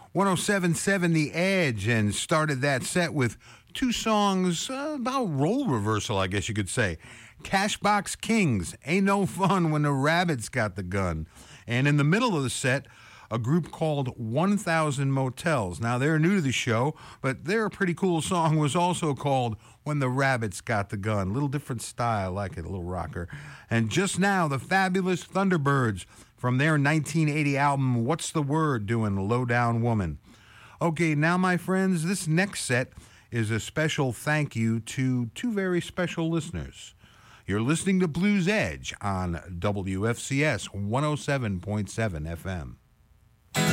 107.7 The Edge, and started that set with two songs about role reversal, I guess you could say. Cashbox Kings, Ain't No Fun When the Rabbits Got the Gun. And in the middle of the set, a group called 1000 Motels. Now, they're new to the show, but their pretty cool song was also called When the Rabbits Got the Gun. A little different style, like it, a little rocker. And just now, the Fabulous Thunderbirds from their 1980 album, What's the Word, doing Low Down Woman. Okay, now, my friends, this next set is a special thank you to two very special listeners. You're listening to Blues Edge on WFCS 107.7 FM.